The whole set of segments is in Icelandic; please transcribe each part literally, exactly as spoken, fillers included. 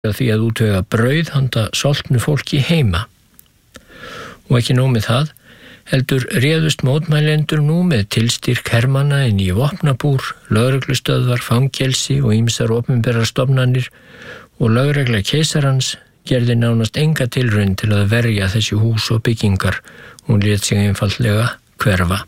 því að útvega brauð handa soltnu fólki heima. Og ekki nóg með það, heldur réðust mótmælendur nú með tilstyrk hermanna inn í vopnabúr, lögreglustöðvar, fangelsi og ýmsar opinberar stofnanir og lögregla keisarans gerði nánast enga tilraun til að verja þessi hús og byggingar. Hún lét sig einfaldlega hverfa.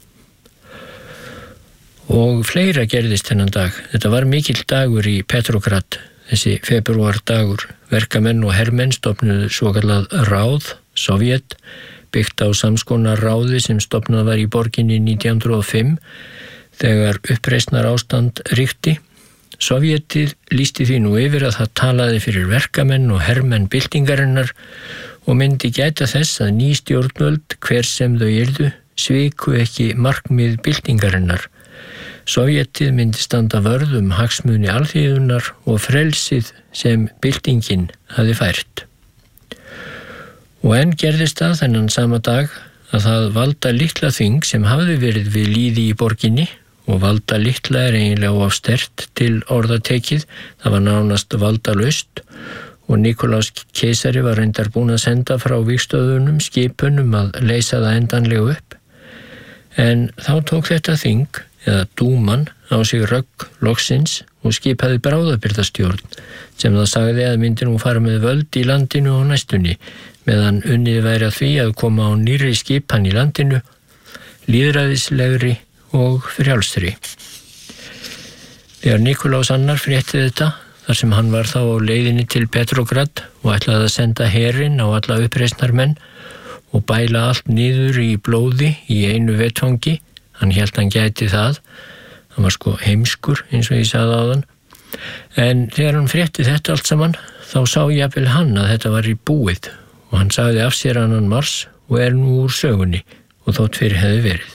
Og fleira gerðist þennan dag. Þetta var mikill dagur í Petrograd, þessi febrúar dagur. Verkamenn og hermenn stofnuðu svokallað ráð, Sovjet, byggt á samskonar ráði sem stofnað var í borginni nítján hundruð og fimm þegar uppreisnar ástand ríkti. Sovjetið lýsti því nú yfir að það talaði fyrir verkamenn og hermenn byltingarinnar og myndi gæta þess að ný stjórnvöld, hver sem þau yrðu, sviku ekki markmið byltingarinnar. Sovjetið myndi standa vörð um hagsmuni alþýðunnar og frelsið sem byltingin hafði fært. Og enn gerðist það þennan sama dag að það valda litla þing sem hafði verið við lýði í borginni, og valda litla er eiginlega of sterkt til orðatekið, það var nánast valdalaust og Nikolás keisari var reyndar búinn að senda frá vígstöðunum skipunum að leysa það endanlega upp. En þá tók þetta þing, eða dúman, á sig rögg loksins og skipaði bráðabirgðastjórn sem það sagði að myndi nú fara með völd í landinu á næstunni, meðan unnið væri að því að koma á nýrri skipan í landinu, lýðræðislegri og frjálsri. Þegar Nikolás annar frétti þetta, þar sem hann var þá á leiðinni til Petrograd og ætlaði að senda herinn á alla uppreisnarmenn og bæla allt niður í blóði í einu vettvangi, hann hélt hann gæti það, hann var sko heimskur eins og ég sagði áðan, en þegar hann frétti þetta allt saman, þá sá jafnvel hann að þetta var í búið og hann sagði af sér annan mars og er nú úr sögunni og þótt fyrir hefði verið.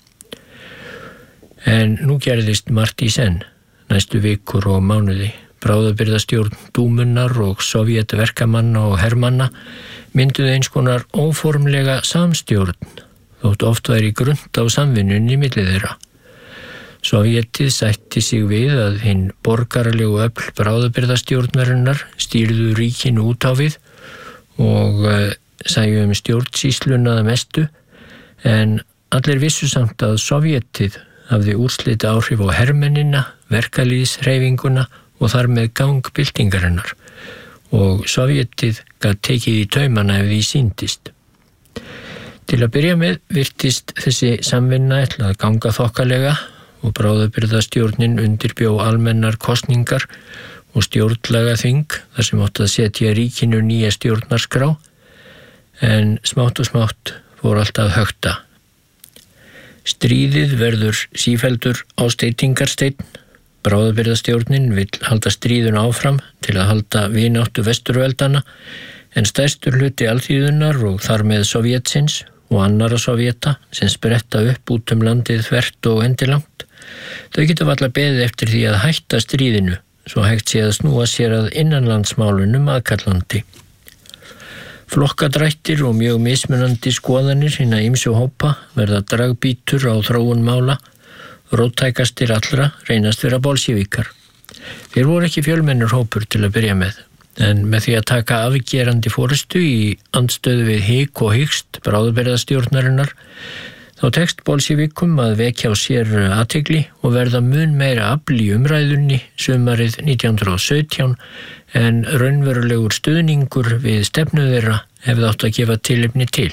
En nú gerðist margt í senn, næstu vikur og mánuði. Bráðabirgðastjórn dúmunnar og sovjetverkamanna og hermanna mynduðu eins konar óformlega samstjórn, þótt oft væri grunnt á samvinnunni milli þeirra. Sovjetið sætti sig við að hinn borgaralegu öfl bráðabirgðastjórnarinnar stýrðu ríkinu út á við og uh, sæju um stjórnsýsluna að mestu, en allir vissu samt að Sovjetið hafði úrslita áhrif á hermennina, verkalýðshreyfinguna og þar með gang byltingarinnar og Sovjetið gat tekið í taumana ef því sýndist. Til að byrja með virtist þessi samvinna ætla að ganga þokkalega og bráðabirgðastjórnin undirbjó almennar kosningar og stjórnlagaþing þar sem átti að setja ríkinu nýja stjórnarskrá, en smátt og smátt fór alltaf högta. Stríðið verður sífeldur ásteytingarsteinn. Bráðabirgðastjórnin vill halda stríðun áfram til að halda vináttu vesturveldana, en stærstur hluti alþýðunnar og þar með Sovjetsins og annara Sovjeta sem spretta upp út um landið þvert og endilangt, þau geta varla beðið eftir því að hætta stríðinu, svo hægt sé að snúa sér að innanlandsmálunum aðkallandi. Flokkadrættir og mjög mismunandi skoðanir hinna ýmsu hópa verða dragbítur á þróun mála, róttækastir allra reynast vera bolsjevíkar. Þeir voru ekki fjölmennur hópur til að byrja með, en með því að taka afgerandi forystu í andstöðu við hik og hikst bráðabirgðastjórnarinnar, þá tekst bolsjevíkum að vekja á sér athygli og verða mun meira afl í umræðunni sumarið nítján hundruð og sautján, en raunverulegur stuðningur við stefnu þeirra hefði átt að gefa tilefni til.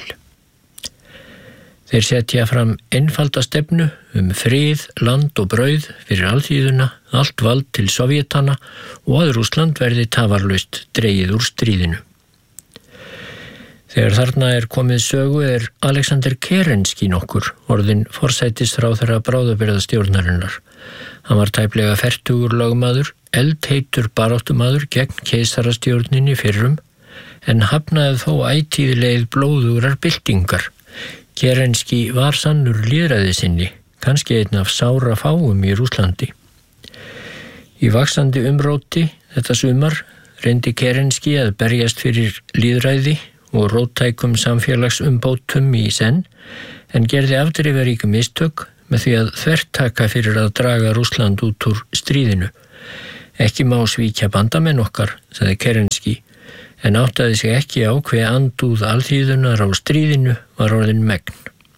Þeir setja fram einfalda stefnu um frið, land og brauð fyrir alþýðuna, allt vald til Sovjetana og að Rússland verði tafarlaust dregið úr stríðinu. Þegar þarna er komið sögu er Alexander Kerenský nokkur orðinn forsætisráðherra bráðabirgðastjórnarinnar. Hann var tæplega fertugur lögmaður, eldheitur baráttumaður gegn keisarastjórninni fyrrum, en hafnaði þó ætíð leið blóðugrar byltingar. Kerenský var sannur lýðræðisinni, kannski einn af sára fáum í Rússlandi. Í vaxandi umróti þetta sumar reyndi Kerenský að berjast fyrir lýðræði og róttækum samfélagsumbótum í senn, en gerði afdrifarík mistök með því að þvertaka fyrir að draga Rússland út úr stríðinu. Ekki má svíkja bandamenn okkar, sagði Kerenski, en áttaði sig ekki á hve andúð alþýðunar á stríðinu var orðin megn.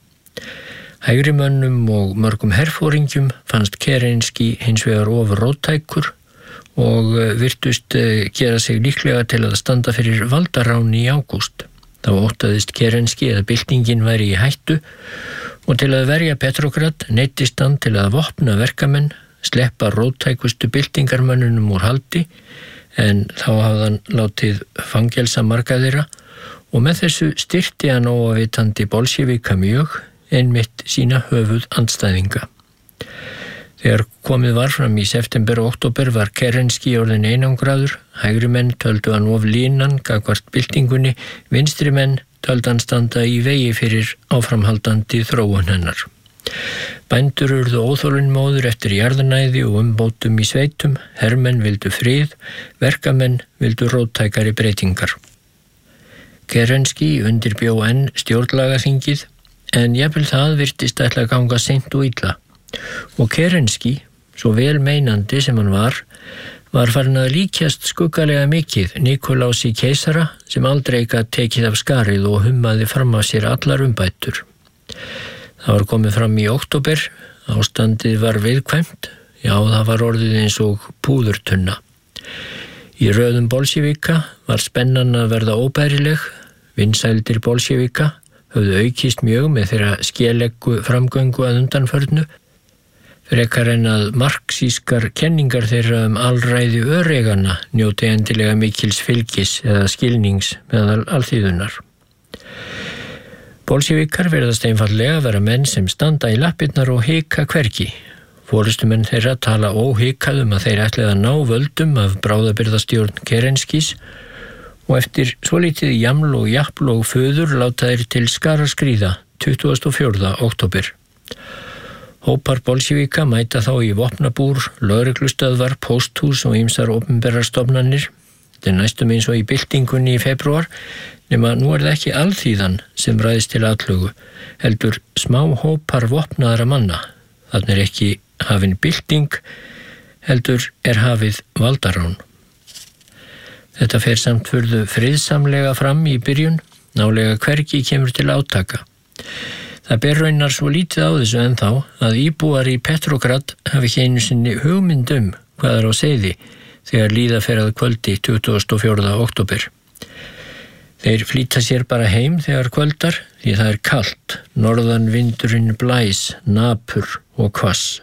Hægrimönnum og mörgum herfóringjum fannst Kerenski hins vegar ofur róttækur og virtust gera sig líklega til að standa fyrir valdaráni í ágúst. Þá óttaðist Kerenski að byltingin væri í hættu og til að verja Petrograd neyddist hann til að vopna verkamenn, sleppa róttækustu byltingarmönnunum úr haldi, en þá hafði hann látið fangelsa marga þeirra og með þessu styrkti hann óafitandi bolsjevika mjög, einmitt sína höfuð andstæðinga. Þegar komið var fram í september og október var Kerenski orðin einangraður, hægri menn töldu hann of línan gagnvart byltingunni, vinstri menn töldu hann standa í vegi fyrir áframhaldandi þróun hennar. Bændur urðu óþolinmóðir eftir jarðnæði og umbótum í sveitum, hermenn vildu frið, verkamenn vildu róttækari breytingar. Kerenski undirbjó enn stjórnlagaþingið, en jafnvel það virtist ætla að ganga seint og illa. Og Kerenski, svo vel meinandi sem hann var, var farin að líkjast skuggalega mikið Nikolási keisara sem aldrei gat tekið af skarið og hummaði fram af sér allar umbætur. Það var komið fram í október, ástandið var viðkvæmt, já það var orðið eins og púðurtunna. Í röðum bolsjevika var spennan að verða óbærileg, vinsældir bolsjevika höfðu aukist mjög með þeirra skeleggu framgöngu að undanförnu, frekar en að marxískar kenningar þeirra um alræði öreigana njóti endilega mikils fylgis eða skilnings meðal alþýðunar. Bolsjevikar verðast einfaldlega vera menn sem standa í lappirnar og hika hvergi. Forystumenn þeirra tala óhikað um að þeir ætlaði að ná völdum af bráðabirgðastjórn Kerenskis og eftir svolítið jaml og japl og föður láta þeir til skara skríða tuttugasta og fjórða október. Hópar bolsjevika mæta þá í vopnabúr, lögreglustöðvar, pósthús og ýmsar opinberar stofnanir. Þetta er næstum eins og í byltingunni í febrúar, nema nú er það ekki alþýðan sem ræðist til atlögu, heldur smá hópar vopnaðra manna. Þarna er ekki hafin bylting, heldur er hafið valdarán. Þetta fer samt furðu friðsamlega fram í byrjun, nálega hvergi kemur til átaka. Það ber raunar svo lítið á þessu ennþá að íbúar í Petrograd hafi ekki einu sinni hugmynd um hvað er á seiði þegar líða fer að kvöldi tuttugasta og fjórða október. Þeir flýta sér bara heim þegar kvöldar því það er kalt, norðan vindurinn blæs, napur og hvass.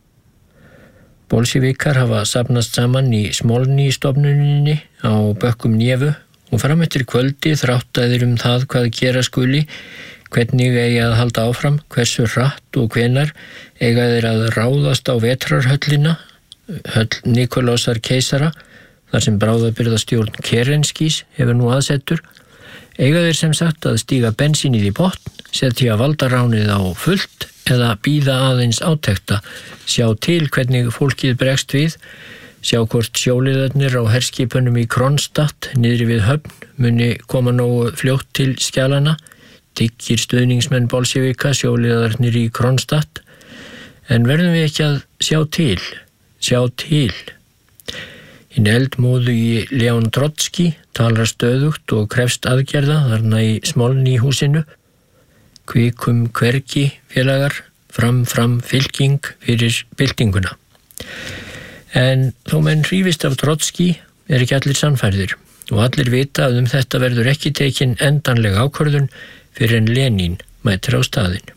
Bolsjevikar hafa safnast saman í Smolny-stofnuninni á bökkum Nefu og fram eftir kvöldi þráttaðir um það hvað gera skuli, hvernig eigi að halda áfram, hversu hratt og hvenar eiga þeir að ráðast á vetrarhöllina, höll Nikolásar keisara, þar sem bráðabirgðastjórn Kerenskis hefur nú aðsettur, eiga þeir sem sagt að stíga bensínið í botn, setja valdaránið á fullt eða bíða aðeins átekta, sjá til hvernig fólkið bregst við, sjá hvort sjóliðarnir á herskipunum í Kronstadt niðri við höfn muni koma nógu fljótt til skjalana, dyggir stuðningsmenn bolsjevika sjóliðarnir í Kronstadt, en verðum við ekki að sjá til, sjá til. Hinn eldmóðu í Leon Trotski talar stöðugt og krefst aðgerða þarna í Smolny húsinu. Kvikum hvergi félagar, fram fram fylking fyrir byltinguna. En þó menn hrífist af Trotski er ekki allir sannfærðir og allir vita að um þetta verður ekki tekin endanleg ákvörðun fyrir en Lenín mætir á staðinn.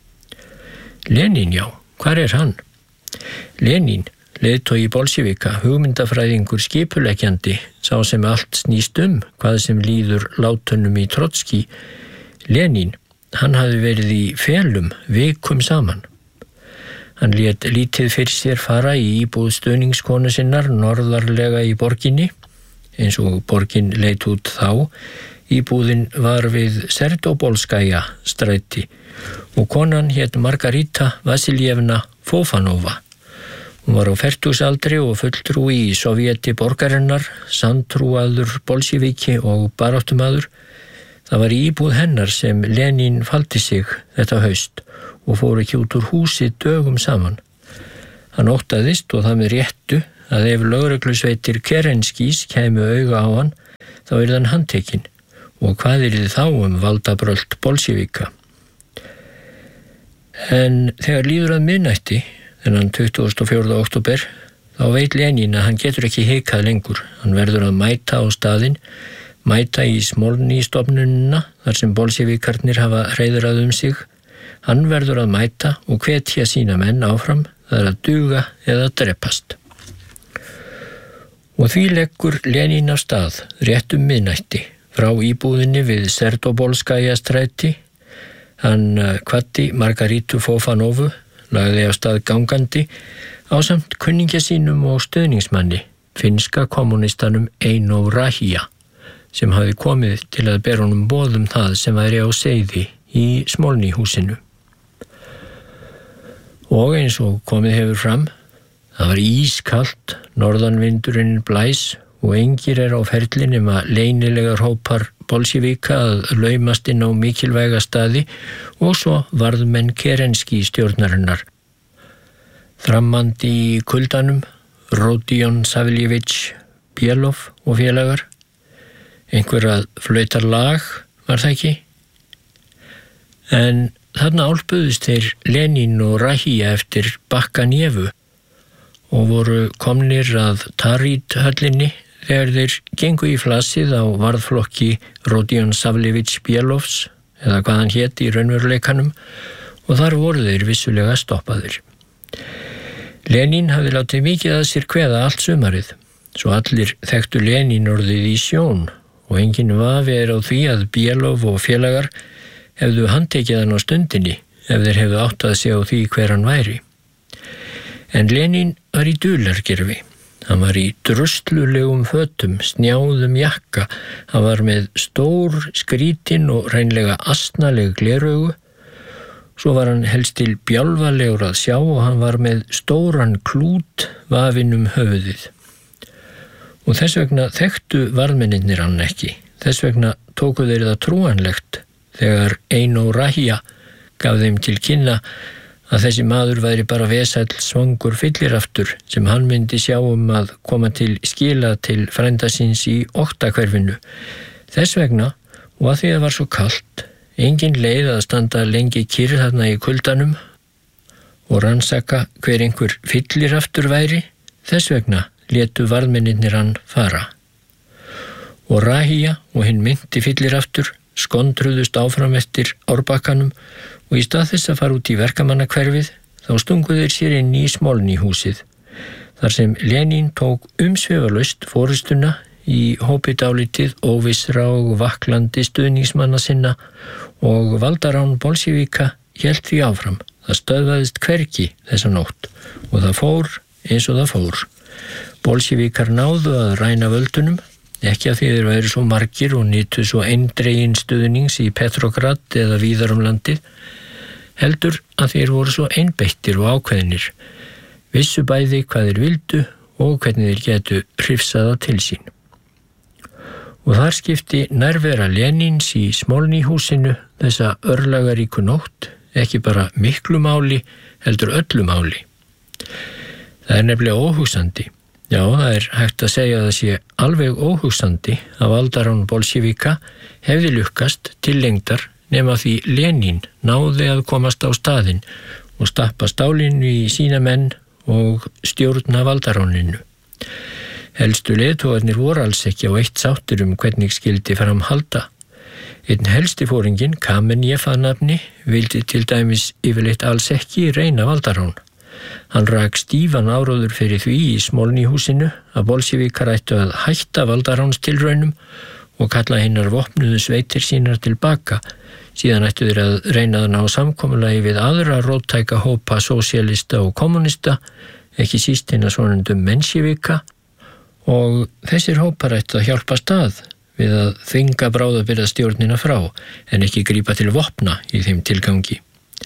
Lenín, já, hvar er hann? Lenín, leiðtogi bolsjevika, hugmyndafræðingur skipuleggjandi, sá sem allt snýst um hvað sem líður látunum í Trotski. Lenín, hann hafði verið í felum vikum saman. Hann lét lítið fyrir sér fara í íbúð stuðningskonu sinnar norðarlega í borginni, eins og borgin leit út þá. Íbúðin var við Serdóbolskaja stræti og konan hét Margarita Vasiljevna Fofanova. Hún var á fertugsaldri og fulltrúi í Sovjeti borgarinnar, sanntrúaður bolsjeviki og baráttumaður. Það var í íbúð hennar sem Lenín faldi sig þetta haust og fór ekki út úr húsi dögum saman. Hann óttaðist og það með réttu að ef lögreglusveitir Kerenskís kæmu auga á hann, þá yrði hann handtekinn og hvað yrði þá um valdabrölt bolsévíka. En þegar líður að miðnætti, þennan tuttugasta og fjórða október, þá veit Lenín að hann getur ekki hikað lengur. Hann verður að mæta á staðinn, mæta í Smolny-stofnunina, þar sem bolsévíkarnir hafa hreiðrað um sig. Hann verður að mæta og hvetja sína menn áfram, það er að duga eða drepast. Og því leggur Lenín af stað rétt um miðnætti frá íbúðinni við Serdobolskaja stræti. Hann kvaddi Margarítu Fofanovu, lagði af stað gangandi ásamt kunningja sínum og stuðningsmanni, finnska kommunistanum Eino Rahija, sem hafði komið til að bera honum boð um það sem væri á seiði í Smolny-húsinu. Og eins og komið hefur fram, það var ískalt, norðanvindurinn blæs og engir er á ferli nema leynilegar hópar bolsévíka að laumast inn á mikilvæga staði og svo varðmenn Kerenskí stjórnarinnar. Þrammandi í kuldanum, Rodion Savljevich Bielov og félagar. Einhver að flauta lag, var það ekki? En þarna álpuðust þeir Lenín og Rahija eftir Bakkanevu og voru komnir að Tarit-höllinni þegar þeir gengu í flasið á varðflokki Rodion Savljevich Bielovs, eða hvað hann hét í raunveruleikanum, og þar voru þeir vissulega stoppaðir. Lenín hafði látið mikið að sér kveða allt sumarið, svo allir þekktu Lenín orðið í sjón og enginn vafi er á því að Bielov og félagar hefðu handtekið hann á stundinni ef þeir hefðu áttað sig á því hver hann væri. En Lenín var í dulargerfi. Hann var í druslulegum fötum, snjáðum jakka, hann var með stór skrítin og reynlega astnaleg gleraugu, svo var hann helst til bjálfalegur að sjá og hann var með stóran klút vafinn um höfuðið. Og þess vegna þekktu varðmennirnir hann ekki, þess vegna tóku þeir það trúanlegt þegar Eino Rahija gaf þeim til kynna að þessi maður væri bara vesæll svangur fylliraftur sem hann myndi sjá um að koma til skila til frænda síns í Oktakverfinu. Þess vegna, og að því að var svo kalt, engin leið að standa lengi kyrr þarna í kuldanum og rannsaka hver einhver fylliraftur væri, þess vegna létu varðmennirnir hann fara. Og Rahija og hinn meinti fylliraftur skondruðust áfram eftir árbakkanum og í stað þess að fara út í verkamannakverfið þá stungu þeir sér inn í Smolny-húsið, þar sem Lenín tók umsvifalaust forystuna í hópi dálítið óvissra og vaklandi stuðningsmanna sinna og valdarán bolsévíka hélt því áfram. Það stöðvaðist hvergi þessa nótt og það fór eins og það fór. Bolsévíkar náðu að ræna völdunum, ekki að því þeir væri svo margir og nytu svo eindregin stuðnings í Petrograd eða víðar um landið, heldur að þeir voru svo einbeittir og ákveðnir, vissu bæði hvað þeir vildu og hvernig þeir getu hrifsaða til sín. Og þar skipti nærvera Lenins í Smolny-húsinu þessa örlagaríku nótt ekki bara miklu máli, heldur öllu máli. Það er nefnilega óhugsandi. Já, það er hægt að segja að það sé alveg óhugsandi að valdarán bolsévíka hefði lukkast til lengdar nema því Lenín náði að komast á staðinn og stappa stálinu í sína menn og stjórna valdaráninu. Helstu leiðtogarnir voru alls ekki á eitt sáttir um hvernig skyldi fram halda. Einn helsti fóringinn, Kamenjev að nafni, vildi til dæmis yfirleitt alls ekki reyna valdarán. Hann rak stífan áróður fyrir því í Smolny-húsinu að bolsévíkar ættu að hætta valdaránstilraunum og kalla hinnar vopnuðu sveitir sínar tilbaka. Síðan ættu þeir að reyna að ná samkomulagi við aðra róttæka hópa sósíalista og kommunista, ekki síst hinna svonefndu mensjevíka, og þessir hópar ættu að hjálpa stað við að þvinga bráðabirgðastjórnina frá en ekki grípa til vopna í þeim tilgangi.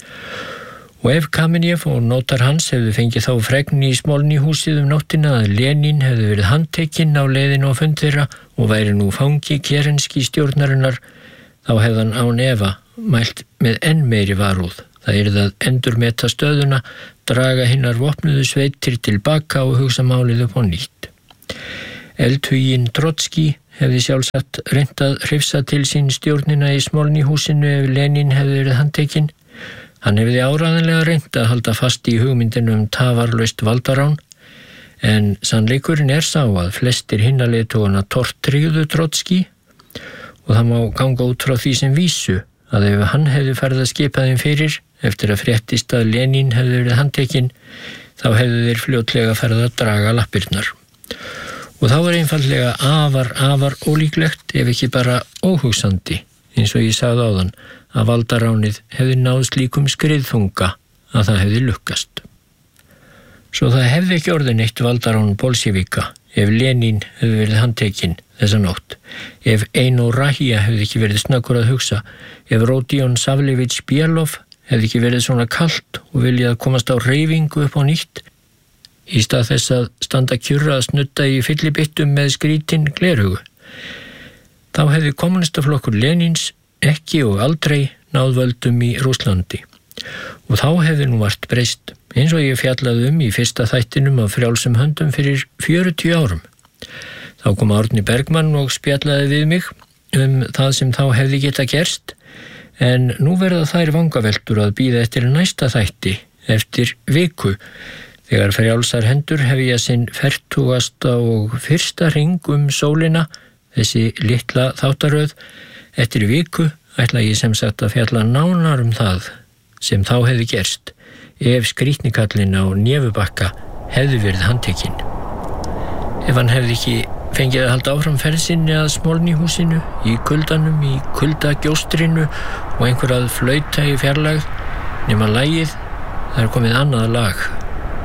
Og ef Kamenjev og nótar hans hefðu fengið þá fregn í Smolny-húsið um nóttina að Lenín hefði verið handtekinn á leiðin á fund þeirra og væri nú fangi Kerenskí stjórnarinnar, þá hefðan án efa mælt með enn meiri varúð Það yrði að endurmeta stöðuna, draga hinnar vopnuðu sveitir tilbaka og hugsa málið upp á nýtt. Eldhuginn Trotski hefði sjálfsagt reynt að hrifsa til sín stjórnina í Smolny-húsinu ef Lenin hefði verið handtekinn. Hann hefði áreiðanlega reynt að halda fast í hugmyndinu um tafarlaust valdarán, en sannleikurinn er sá að flestir hinna leiðtogana tortryggðu Trotski og það má ganga út frá því sem vísu að ef hann hefði farið að skipa þeim fyrir eftir að fréttist að Lenin hefði verið handtekinn, þá hefðu þeir fljótlega farið að draga lappirnar. Og þá var einfaldlega afar, afar ólíklegt ef ekki bara óhugsandi, eins og ég sagði áðan, að valdaránið hefði náð slíkum skriðþunga að það hefði lukkast. Svo það hefði ekki orðið neitt valdarán bolsjevika ef Lenin hefði verið handtekinn þessa nótt, ef Eino Rahia hefði ekki verið snöggur að hugsa, ef Rodion Savlevich Bielov hefði ekki verið svona kalt og viljað komast á hreyfingu upp á nýtt, í stað þess að standa kjurra að snutta í fyllibittum með skrítinn glerhugu. Þá hefði kommunistaflokkur Lenins ekki og aldrei náð völdum í Rússlandi. Og þá hefði nú vart breyst, eins og ég fjallaði um í fyrsta þættinum af frjálsum höndum fyrir fjörutíu árum. Þá kom Árni Bergmann og spjallaði við mig um það sem þá hefði geta gerst, en nú verða þær vangaveltur að bíða eftir næsta þætti, eftir viku, þegar frjálsar hendur hefja sinn fertugasta og fyrsta hring um sólina, þessi litla þáttaröð. Eftir viku ætla ég sem sagt að fjalla nánar um það sem þá hefði gerst, ef skrýtnikallinn á Nefubakka hefði verið handtekinn. Ef hann hefði ekki fengið að halda áfram ferð sinni að Smolny-húsinu, í kuldanum, í kuldagjóstrinu og einhver að flauta í fjarlægð, nema lagið, það er komið annað lag.